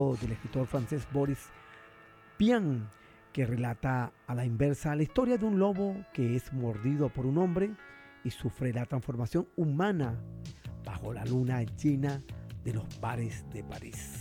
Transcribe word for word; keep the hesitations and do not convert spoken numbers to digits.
del escritor francés Boris Vian, que relata a la inversa la historia de un lobo que es mordido por un hombre y sufre la transformación humana bajo la luna llena de los bares de París.